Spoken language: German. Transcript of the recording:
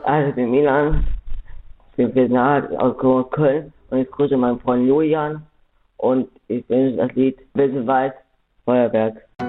Also ich bin Milan, ich bin nahe aus Köln und ich grüße meinen Freund Julian und ich wünsche das Lied Bisschen Weit, Feuerwerk.